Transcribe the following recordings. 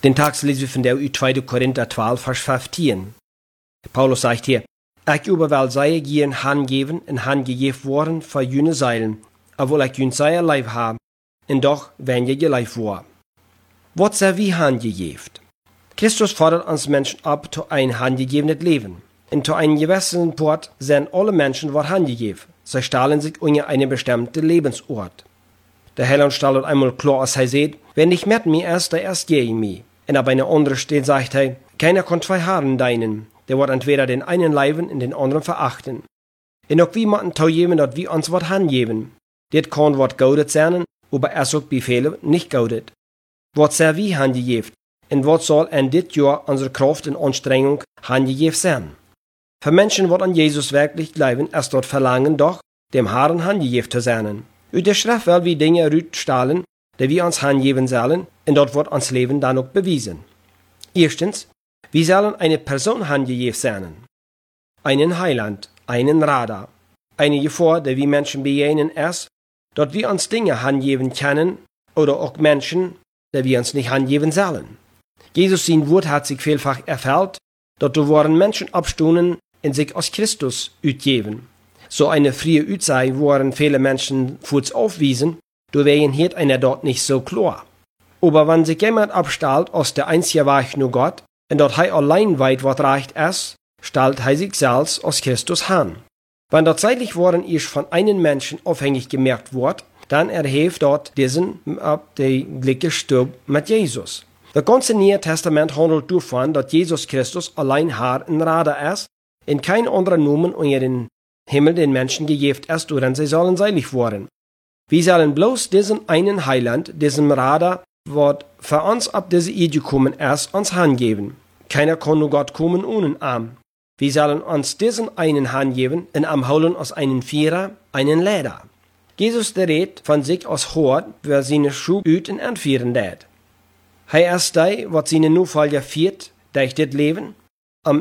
Den Tag lesen wir von der 2. Korinther 12, Vers 15. Paulus sagt hier, ich überwel sei gien hangeben und hangegeben worden für jene Seilen, obwohl ich jün sei Leib habe, und doch wenn je Leib war. Was sei wie hangegeben? Christus fordert uns Menschen ab zu ein handgegebenes Leben. Und zu einem gewissen Port sind alle Menschen war handgegeben. Sie stahlen sich unter einen bestimmten Lebensort. Der Herr stellt einmal klar, als er sagt, wenn ich mit mir ist, der erst gegen mich. Und ab einer anderen Stelle sagt er, keiner kann zwei Haaren deinen. Der wird entweder den einen leiben und den anderen verachten. Und auch wie man geben, dass wir uns was hangeben. Das kann was Gaudet sein, aber es auch Befehle nicht Gaudet. Was sei wie hangegeben? Und was soll in dit Jahr unsere Kraft und Anstrengung hangegeben sein? Für Menschen, die an Jesus wirklich glauben, ist dort Verlangen doch, dem Herrn hangegeben zu sein. Uit der Schrift will wir Dinge rüststahlen, die wir uns hangeben sollen, und dort wird uns Leben dann auch bewiesen. Erstens, wir sollen eine Person hangegeben sein. Einen Heiland, einen Radar. Eine Gefahr, die wir Menschen begegnen, ist, dass wir uns Dinge hangeben können, oder auch Menschen, die wir uns nicht hangeben sollen. Jesus sein Wort hat sich vielfach erfüllt, dass da waren Menschen abstunden und sich aus Christus utgeben. So eine frühe Utzeit waren viele Menschen kurz aufwiesen, da wären hier einer dort nicht so klar. Aber wenn sich jemand abstellt aus der einzige Weg nur Gott, und dort er allein weit was reicht ist, stellt er sich selbst aus Christus an. Wenn dort zeitlich waren ist von einem Menschen abhängig gemerkt wird, dann erhebt dort diesen ab der gleiche Stub mit Jesus. Das ganze Neue Testament handelt davon, dass Jesus Christus allein Herr und Retter ist, in kein anderer Namen unter den Himmel den Menschen gegeben ist, woran sie sollen seilig werden. Wir sollen bloß diesen einen Heiland, diesem Retter, was für uns ab diese Idee gekommen ist, uns hingeben. Keiner kann nur Gott kommen ohne Arm. Wir sollen uns diesen einen hingeben und am holen aus einem Vierer einen Leder. Jesus der redet von sich aus Hort, wer seine Schuhe üt und entführen dat. Er ist der, was seine Nachfolger führt, durch das Leben, am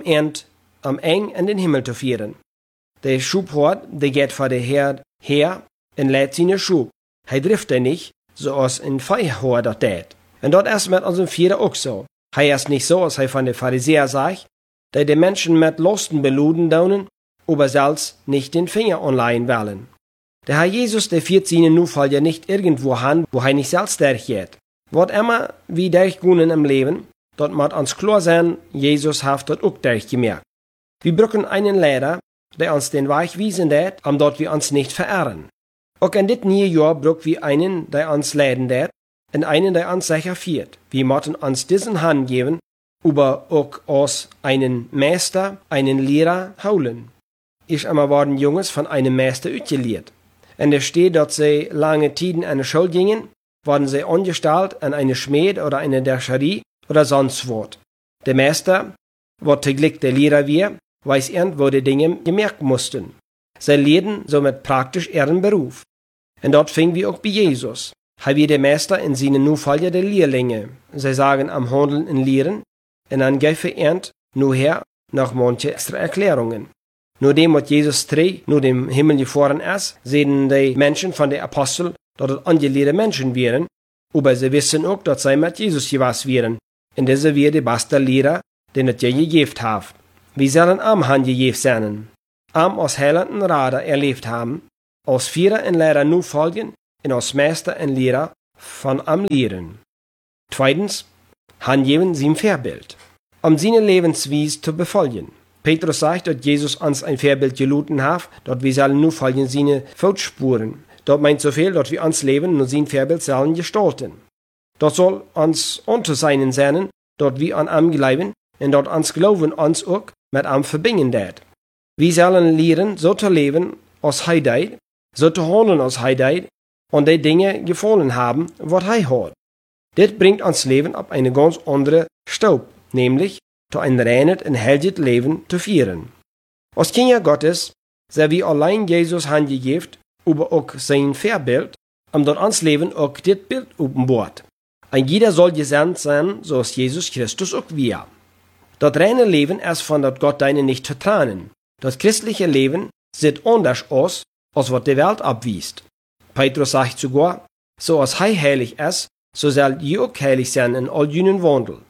eng in den Himmel zu führen. Der Schubhort, der geht vor der Herr her und lädt seine Schub. Trifft nicht, so als ein Feihor das tät. Und dort ist mit unserem Vierer auch so. Ist nicht so, als von den Pharisäer sagt, dass die Menschen mit Lusten beluden daunen, aber selbst nicht den Finger anleihen wollen. Der Herr Jesus, der führt seine Nachfolger nicht irgendwo hin, wo er nicht selbst durchgeht. Wat immer wie durchgehen im Leben, dort muss uns klar sein, Jesus hat dort auch durchgemerkt. Wir brauchen einen Lehrer, der uns den Weg wiesen wird, um dort wir uns nicht verirren. Auch in dit neue Jahr brauchen wir einen, der uns leiden wird, und einen, der uns sicher führt. Wir müssen uns diesen Hand geben, aber auch aus einen Meister, einen Lehrer holen. Ich einmal worden Jungs von einem Meister utgeliert. Und es steht, dass sie lange Tiden an die Schule gingen, wurden sie angestellt an eine Schmied oder eine Derscherie oder sonst was. Der Meister, wo täglich der Lehrer wir, weiß irgendwo die Dinge gemerkt mussten. Sie lehrten somit praktisch ihren Beruf. Und dort fingen wir auch bei Jesus. Er wie der Meister in seinen Nachfolger der Lehrlinge. Sie sagen am Handeln und Lehren, und dann gäfe er nur her nach manche extra Erklärungen. Nur dem, was Jesus nur dem Himmel gefahren ist, sehen die Menschen von den Aposteln, dass es angelehrte Menschen wären, aber sie wissen auch, dass sie mit Jesus gewas wären. Und diese wäre der beste Lehrer, den es je gegeben hat. Wir sollen am Hand gegeben sein, am aus heilenden Rader erlebt haben, aus Vierer und Lehrer nur folgen, und aus Meister und Lehrer von am Lehren. Zweitens, hingeben sie im Vorbild, um seine Lebensweise zu befolgen. Petrus sagt, dass Jesus uns ein Vorbild geluten hat, dass wir sollen nur folgen seine Fußspuren. Das meint so viel, dass wir uns leben und sein Vorbild sollen gestalten. Das soll uns unter seinen sein, dass wir an ihm glauben und dass uns Glauben uns auch mit ihm verbinden wird. Wir sollen lernen, so zu leben, als er deed, so zu handeln, als er deed, und die Dinge gefallen haben, was er hat. Das bringt uns Leben auf eine ganz andere Staub, nämlich zu ein reines und heiliges Leben zu führen. Als Kinder Gottes, sind wir allein Jesus hingegeben, aber auch sein Vorbild, um dort ans Leben auch das Bild offenbart. Ein jeder soll gesandt sein, so ist Jesus Christus auch wir. Das reine Leben ist von dort Gott deine nicht zu trennen. Das christliche Leben sieht anders aus, als was die Welt abwiest. Petrus sagt sogar, so als er heilig ist, so soll ihr auch heilig sein in all jenen Wandel.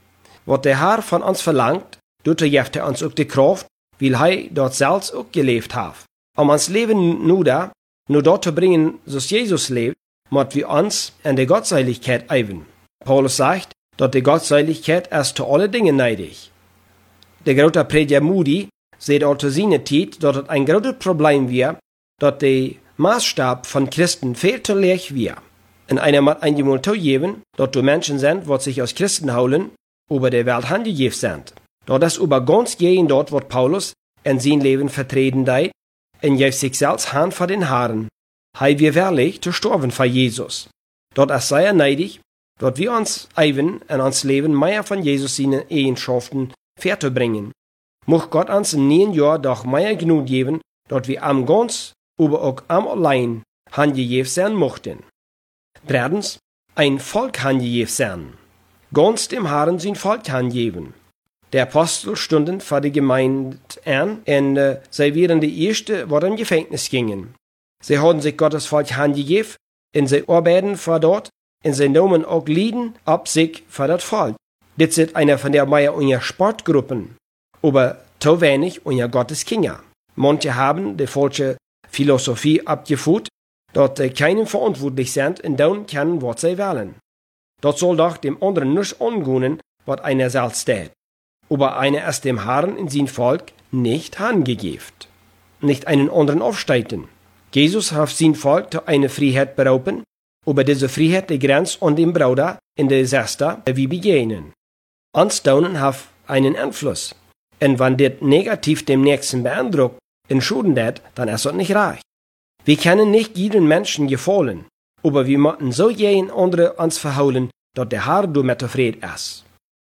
wat der Herr von uns verlangt, doet geeft hij ons ook de kracht, weil hij dort selbst ook geleefd heeft. Om ons leven nu dort te brengen, zoals Jesus leeft, moet we ons in de Gottseligkeit eiven. Paulus sagt, dat de Gottseligkeit is te alle dingen neidig. De grote prediker Moody zei al te zijn tijd dat het een groot probleem was, dat de Maßstab van Christen veel te laag was. En einer moet eenmaal toegeven dat er mensen zijn wat zich als Christen houden, over de wereld handgegeven zijn. Dat is over ganz gegen dort wat Paulus in zijn leven vertreden deed, en geeft zichzelf hand voor den Herren. Hij weer werkelijk te sterven voor Jezus. Dat is zeer neidig, dat we ons even in ons leven meer van Jezus zijn eigenschaften verbringen. Mocht Gott ons in 9 jaar doch meer genoeg geven, dat we am ganz, aber ook am allein handgegeven zijn mochten. Drittens, ein Volk handgegeven zijn. Ganz dem Herren zijn Volk handgeven. De Apostel stonden voor de Gemeinde an en zij waren de eerste, wat in Gefängnis gingen. Zij hadden zich Gottes Volk handgegeven en zij arbeiden voor dort en zij namen ook Lieden op zich voor dat Volk. Dit zit einer von der Meier unter Sportgruppen, aber zu wenig unter Gottes Kinder. Manche haben die falsche Philosophie abgeführt, dass keinen verantwortlich sind und dann können, was sie wollen. Das soll doch dem anderen nicht angehen, was einer selbst tät. Aber einer ist dem Herrn in sein Volk nicht angegeben. Nicht einen anderen aufsteiten. Jesus hat sein Volk zu einer Freiheit berauben, aber diese Freiheit die Grenze an dem Bruder in der Sester, wie begegnen. Anstaunen hat einen Einfluss. Und wenn das negativ dem Nächsten beeindruckt und schadet, dann ist das nicht recht. Wir können nicht jedem Menschen gefallen, aber wir müssen so jeden anderen uns verhauen, dass der Herr damit zufrieden ist.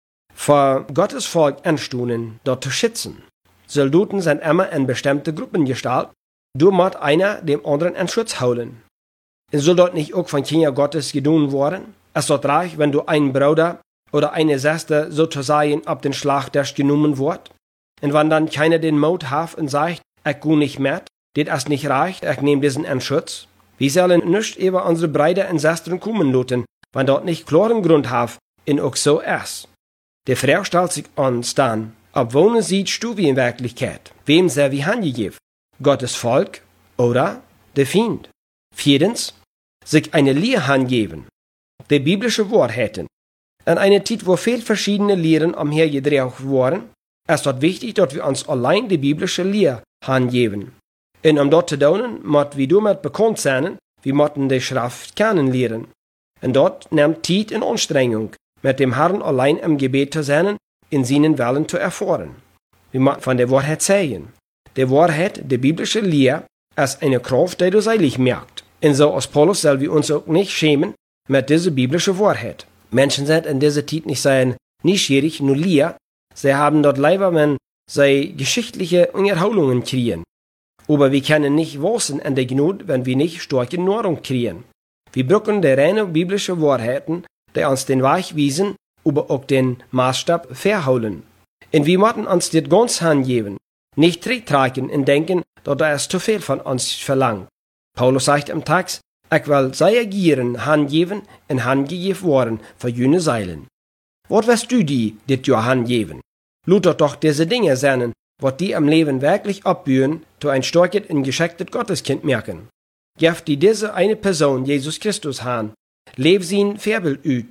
Für Gottes Volk anstunden, dort zu schützen. Soldaten sind immer in bestimmte Gruppen gestellt, du muss einer dem anderen in Schutz holen. Und soll dort nicht auch von Kindern Gottes gedungen worden? Es dort reich, wenn du einen Bruder oder eine Schwester sozusagen ab den Schlachttisch genommen wird? Und wenn dann keiner den Mut hat und sagt, ich gehe nicht mit, das ist nicht reicht, ich nehme diesen in Schutz. Wir sollen nicht über unsere Brüder und Schwestern kommen lassen, wenn dort nicht klaren Grund hat, und auch so ist. Die Frage stellt sich uns dann, ob wohnen siehst du wie in Wirklichkeit? Wem sei wie handgegeben? Gottes Volk oder der Feind? Viertens, sich eine Lehre angeben. Die biblische Wahrheiten. In einer Zeit, wo viel verschiedene Lehren umhergedreht wurden, ist es wichtig, dass wir uns allein die biblische Lehre angeben. Und um dort zu tun, müssen wir damit bekannt sein, wir müssen die Schrift kennenlernen. Und dort nimmt Zeit und Anstrengung, mit dem Herrn allein im Gebet zu sein, in seinen Willen zu erfahren. Wir müssen von der Wahrheit sagen. Die Wahrheit, die biblische Lehre, ist eine Kraft, die du seilig merkt. Und so als Paulus sollen wir uns auch nicht schämen mit dieser biblischen Wahrheit. Menschen sind in dieser Zeit nicht sein neugierig, nur leer. Sie haben dort lieber, wenn sie geschichtliche Unterhaltungen kriegen. Aber wir können nicht wachsen in der Gnade, wenn wir nicht starke Nahrung kriegen. Wir brauchen die reine biblische Wahrheiten, die uns den Weg wiesen, aber auch den Maßstab verholen. Und wir müssen uns das ganz hingeben, nicht zurücktragen und denken, dass es zu viel von uns verlangt. Paulus sagt im Text, ich will sehr gieren hingeben und hingegeben worden für jene Seilen. Was wirst du die dit Jahr hingeben? Luther doch diese Dinge sein, was die am Leben wirklich abbühen, zu ein starkes und geschicktes Gotteskind merken. Gef die diese eine Person, Jesus Christus, han, leb sein Vorbild üt,